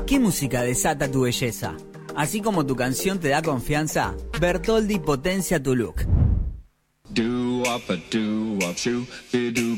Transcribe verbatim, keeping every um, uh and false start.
¿Qué música desata tu belleza? Así como tu canción te da confianza, Bertoldi potencia tu look.